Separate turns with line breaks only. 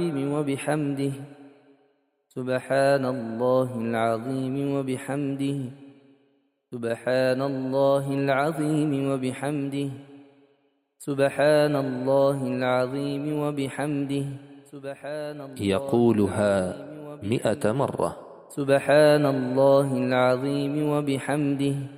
العظيم وبحمده سبحان الله العظيم وبحمده سبحان الله العظيم وبحمده سبحان الله العظيم وبحمده
يقولها 100 مرة.
سبحان الله العظيم وبحمده